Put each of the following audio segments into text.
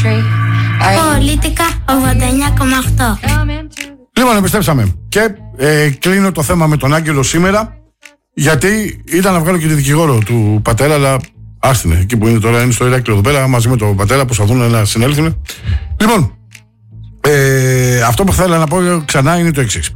Πολίτικα 89,8. Λοιπόν, επιστρέψαμε. Και κλείνω το θέμα με τον Άγγελο σήμερα, γιατί ήταν να βγάλω και τη δικηγόρο του πατέρα, αλλά άστινε. Εκεί που είναι τώρα, είναι στο Ηράκλειο εδώ πέρα, μαζί με τον πατέρα, προσπαθούν να συνέλθουν. Λοιπόν, αυτό που θέλω να πω ξανά είναι το εξής.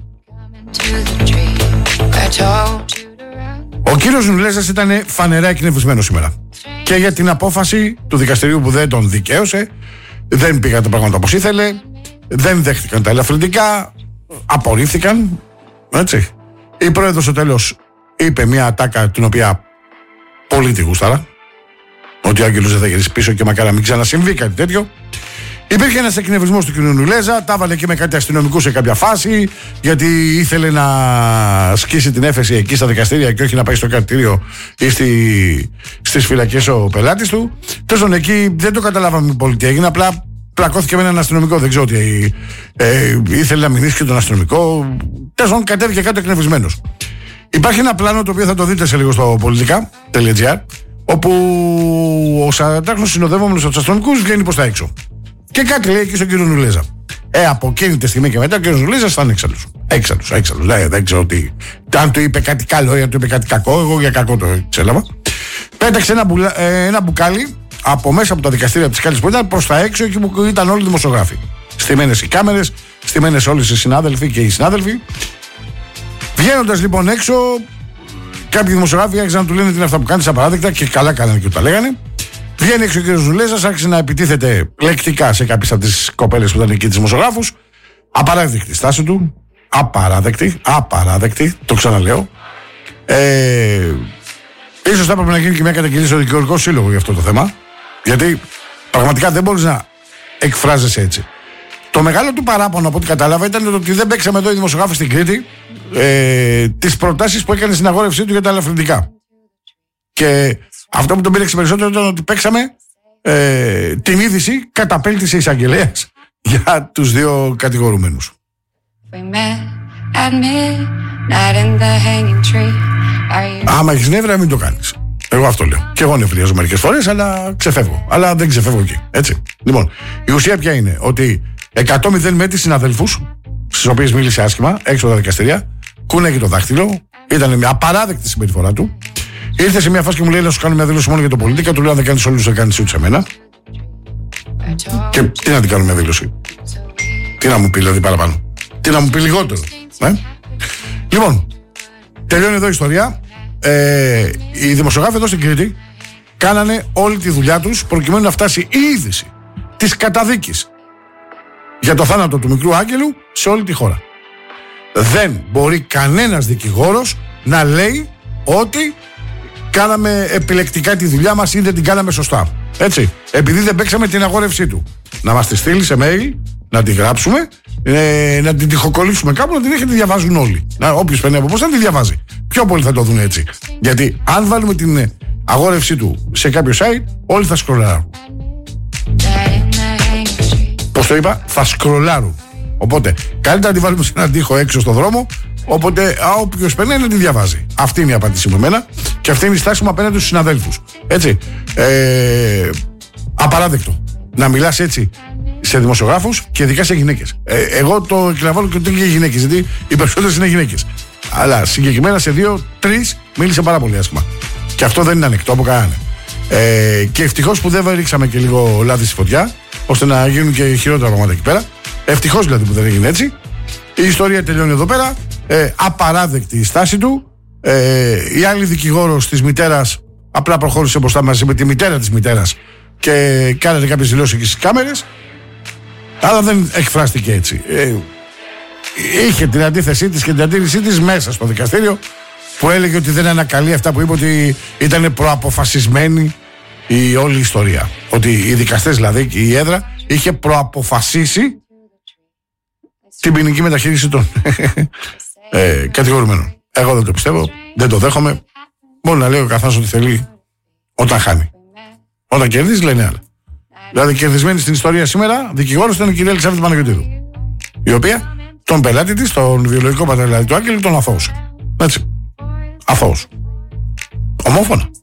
Ο κύριος Νουλέζας ήταν φανερά εκνευρισμένος σήμερα. Και για την απόφαση του δικαστηρίου που δεν τον δικαίωσε, δεν πήγαν τα πράγματα όπως ήθελε, δεν δέχτηκαν τα ελαφρυντικά, απορρίφθηκαν. Έτσι. Η πρόεδρος στο τέλος είπε μια ατάκα την οποία πολύ τη γούσταρα. Ότι ο Άγγελος δεν θα γυρίσει πίσω και μακάρι να μην ξανασυμβεί κάτι τέτοιο. Υπήρχε ένας εκνευρισμός του κ. Νουλέζα, τα έβαλε και με κάτι αστυνομικού σε κάποια φάση, γιατί ήθελε να σκίσει την έφεση εκεί στα δικαστήρια και όχι να πάει στο κρατήριο ή στις φυλακές ο πελάτης του. Τέλος εκεί δεν το καταλάβαμε πολύ τι έγινε, απλά πλακώθηκε με έναν αστυνομικό. Δεν ξέρω τι ήθελε να μηνύσει και τον αστυνομικό. Τέλος κατέβηκε κάτω εκνευρισμένος. Υπάρχει ένα πλάνο το οποίο θα το δείτε σε λίγο στο politica.gr, όπου ο 40χρονος συνοδεύομενος από τους αστυνομικούς βγαίνει προς τα έξω. Και κάτι λέει εκεί στον κύριο Νουλέζα. Από εκείνη τη στιγμή και μετά ο κύριος Νουλέζας ήταν έξαλλος. Έξαλλος. Δεν ξέρω τι. Αν του είπε κάτι καλό ή αν του είπε κάτι κακό, εγώ για κακό το εξέλαβα. Πέταξε ένα μπουκάλι από μέσα από τα δικαστήρια της Κάλης που ήταν προς τα έξω, εκεί που ήταν όλοι οι δημοσιογράφοι. Στημένες οι κάμερες, στημένες όλες οι συνάδελφοι και οι συνάδελφοι. Βγαίνοντας λοιπόν έξω, κάποιοι δημοσιογράφοι άρχισαν να του λένε τι είναι αυτά που κάνεις απαράδεκτα και καλά κάνανε και τα λέγανε. Βγαίνει έξω ο κ. Νουλέζας, άρχισε να επιτίθεται λεκτικά σε κάποιες από τις κοπέλες που ήταν εκεί, τις δημοσιογράφους. Απαράδεκτη στάση του. Απαράδεκτη, το ξαναλέω. Ίσως θα έπρεπε να γίνει και μια καταγγελία στο δικηγορικό σύλλογο για αυτό το θέμα. Γιατί πραγματικά δεν μπορείς να εκφράζεσαι έτσι. Το μεγάλο του παράπονο από ό,τι κατάλαβα ήταν ότι δεν παίξαμε εδώ οι δημοσιογράφοι στην Κρήτη τις προτάσεις που έκανε στην αγόρευσή του για τα ελαφρυντικά. Και αυτό που τον πήρεξε περισσότερο ήταν ότι παίξαμε την είδηση καταπέλτησε εισαγγελέας για τους δύο κατηγορουμένους. Άμα έχεις νεύρα μην το κάνεις. Εγώ αυτό λέω. Και εγώ νευριάζω μερικές φορές, αλλά ξεφεύγω. Αλλά δεν ξεφεύγω εκεί. Έτσι. Λοιπόν, η ουσία ποια είναι? Ότι 100-0 με τις συναδέλφους, στις οποίες μίλησε άσχημα, έξω από τα δικαστηρία, κούναγε το δάχτυλο, ήταν μια απαράδεκτη συμπεριφορά του. Ήρθε σε μια φάση και μου λέει να σου κάνω μια δήλωση μόνο για το πολίτικα. Του λέω: αν δεν κάνεις όλους, θα κάνεις ούτε σε μένα. Και τι να την κάνω μια δήλωση? Τι να μου πει δηλαδή παραπάνω? Τι να μου πει λιγότερο? Λοιπόν, τελειώνει εδώ η ιστορία. Οι δημοσιογράφοι εδώ στην Κρήτη κάνανε όλη τη δουλειά τους προκειμένου να φτάσει η είδηση της καταδίκης για το θάνατο του μικρού Άγγελου σε όλη τη χώρα. Δεν μπορεί κανένας δικηγόρος να λέει ότι κάναμε επιλεκτικά τη δουλειά μας ή δεν την κάναμε σωστά. Έτσι. Επειδή δεν παίξαμε την αγόρευσή του. Να μας τη στείλει σε mail, να τη γράψουμε, να την τυχοκολλήσουμε κάπου, να την έχετε διαβάζουν όλοι. Όποιος παίρνει από πώς να τη διαβάζει. Πιο πολύ θα το δουν έτσι. Γιατί αν βάλουμε την αγόρευσή του σε κάποιο site, όλοι θα σκρολάρουν. Πώς το είπα? Θα σκρολάρουν. Οπότε καλύτερα να τη βάλουμε σε έναν τοίχο έξω στον δρόμο. Οπότε όποιος περνάει να τη διαβάζει. Αυτή είναι η απάντηση μου εμένα και αυτή είναι η στάση μου απέναντι στους συναδέλφους. Έτσι. Απαράδεκτο να μιλάς έτσι σε δημοσιογράφους και ειδικά σε γυναίκες. Εγώ το εκλαμβάνω και ότι είναι γυναίκες, γιατί οι περισσότερες είναι γυναίκες. Αλλά συγκεκριμένα σε 2-3 μίλησε πάρα πολύ άσχημα. Και αυτό δεν είναι ανεκτό από κανέναν. Και ευτυχώς που δεν ρίξαμε και λίγο λάδι στη φωτιά, ώστε να γίνουν και χειρότερα πράγματα εκεί πέρα. Ευτυχώς δηλαδή που δεν έγινε έτσι. Η ιστορία τελειώνει εδώ πέρα. Απαράδεκτη η στάση του. Η άλλη δικηγόρος της μητέρας απλά προχώρησε μπροστά μαζί με τη μητέρα της μητέρας και κάνατε κάποιες δηλώσεις εκεί στις κάμερες, αλλά δεν εκφράστηκε έτσι. Είχε την αντίθεσή της και την αντίρρησή της μέσα στο δικαστήριο, που έλεγε ότι δεν ανακαλεί αυτά που είπε, ότι ήταν προαποφασισμένη η όλη ιστορία. Ότι οι δικαστές δηλαδή και η έδρα είχε προαποφασίσει την ποινική μεταχείριση των κατηγορουμένων. Εγώ δεν το πιστεύω, δεν το δέχομαι. Μπορεί να λέει ο καθένας ό,τι θέλει όταν χάνει. Όταν κερδίζει λένε άλλα. Δηλαδή κερδισμένη στην ιστορία σήμερα δικηγόρος ήταν η κυρία Ελισάβετ Παναγιωτίδου, η οποία τον πελάτη της, τον βιολογικό πατέρα δηλαδή του Άγγελου, τον αθώωσε. Έτσι. Αθώος. Ομόφωνα.